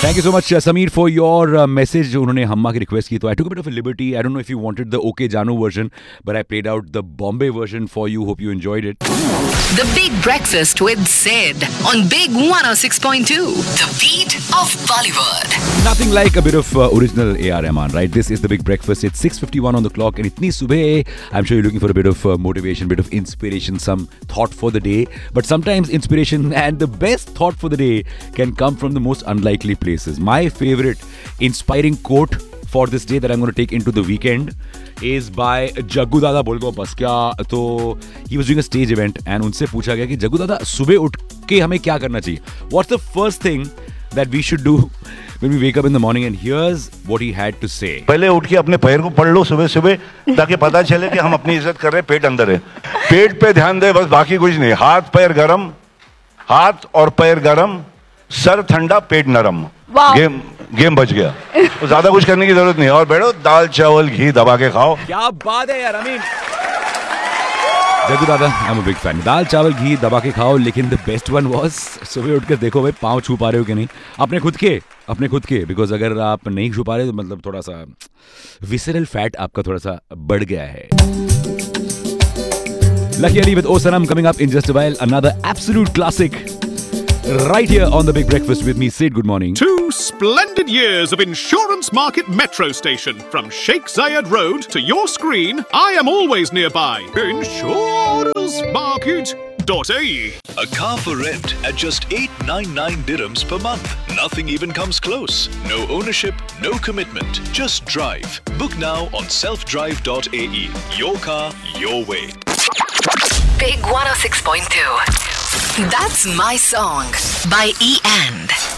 Thank you so much, Sameer, for your message. उन्होंने हम्मा की request की तो I took a bit of a liberty. I don't know if you wanted the OK Janu version, but I played out the Bombay version for you. Hope you enjoyed it. The Big Breakfast with Sid on Big 106.2. The beat of Bollywood. Nothing like a bit of original A.R. Rahman, right? This is the Big Breakfast. It's 6:51 on the clock, and itni subah, I'm sure you're looking for a bit of motivation, bit of inspiration, some thought for the day. But sometimes inspiration and the best thought for the day can come from the most unlikely places. My favorite inspiring quote for this day that I'm going to take into the weekend is by Jaggu Dada Bolgo Baskya. तो he was doing a stage event and उनसे पूछा गया कि जग्गू दादा सुबह उठ के हमें क्या करना चाहिए? What's the first thing that we should do when we wake up in the morning? And here's what he had to say. पहले उठ के अपने पैर को पढ़ लो सुबह सुबह ताकि पता चले कि हम अपनी इज्जत कर रहे हैं, पेट अंदर है. पेट पे ध्यान दे बस, बाकी कुछ नहीं. हाथ पैर गरम, हाथ और पैर गरम, सर ठंडा, पेट नरम. गेम बच गया. तो ज्यादा कुछ करने की जरूरत नहीं. और बैठो, दाल चावल घी दबा के खाओ. क्या बात है यार. I mean, जग्गू दादा, I'm a big fan. दाल चावल घी दबा के खाओ. लेकिन the best one was सुबह उठकर देखो भाई पाँव छू पा रहे हो कि नहीं अपने खुद के बिकॉज अगर आप नहीं छू पा रहे तो मतलब थोड़ा सा विसरल फैट आपका थोड़ा सा बढ़ गया है. Lucky Ali with O Sanam coming up in just a while. Another absolute classic right here on the Big Breakfast with me, Sid. Good morning. 2 splendid years of Insurance Market Metro Station. From Sheikh Zayed Road to your screen, I am always nearby. Insurance Market.ae. A car for rent at just 899 dirhams per month. Nothing even comes close. No ownership, no commitment. Just drive. Book now on selfdrive.ae. Your car, your way. Big 106.2. That's my song by E. And.